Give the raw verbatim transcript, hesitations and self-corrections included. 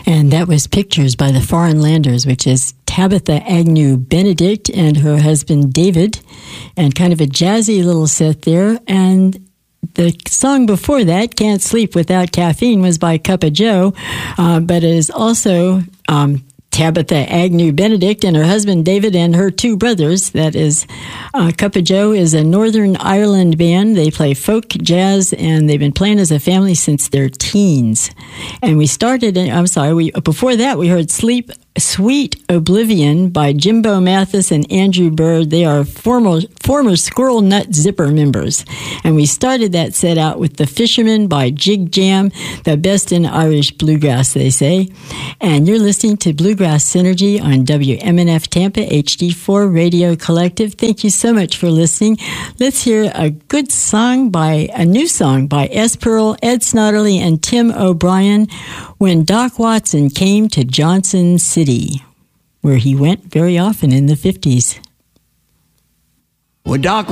And that was Pictures by the Foreign Landers, which is Tabitha Agnew Benedict and her husband David, and kind of a jazzy little set there. And the song before that, Can't Sleep Without Caffeine, was by Cup of Joe, uh, but it is also um, Tabitha Agnew Benedict and her husband David and her two brothers. That is, uh, Cup of Joe is a Northern Ireland band. They play folk, jazz, and they've been playing as a family since their teens. And we started, in, I'm sorry, we before that we heard Sleep Sweet Oblivion by Jimbo Mathis and Andrew Bird. They are former former Squirrel Nut Zipper members. And we started that set out with The Fisherman by Jig Jam, the best in Irish bluegrass, they say. And you're listening to Bluegrass Synergy on W M N F Tampa H D four Radio Collective. Thank you so much for listening. Let's hear a good song by, a new song by S. Pearl, Ed Snodderly, and Tim O'Brien, When Doc Watson Came to Johnson City, where he went very often in the fifties. When Doc